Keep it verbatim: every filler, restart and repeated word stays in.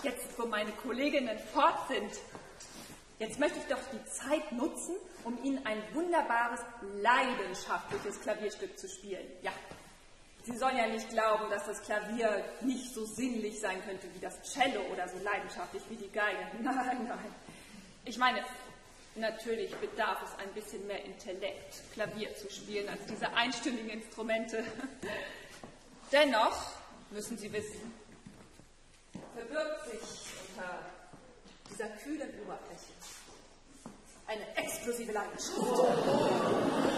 jetzt wo meine Kolleginnen fort sind, jetzt möchte ich doch die Zeit nutzen, um Ihnen ein wunderbares, leidenschaftliches Klavierstück zu spielen. Ja, Sie sollen ja nicht glauben, dass das Klavier nicht so sinnlich sein könnte wie das Cello oder so leidenschaftlich wie die Geige. Nein, nein. Ich meine, natürlich bedarf es ein bisschen mehr Intellekt, Klavier zu spielen, als diese einstimmigen Instrumente. Dennoch müssen Sie wissen, verbirgt sich unter dieser kühlen Oberfläche eine explosive Leidenschaft.